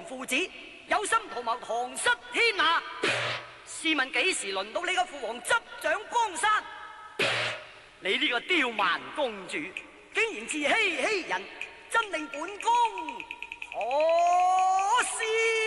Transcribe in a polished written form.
父子有心圖謀唐室天下，試問幾時輪到你個父皇執掌江山？你呢個刁蠻公主，竟然自欺欺人，真令本宮可笑！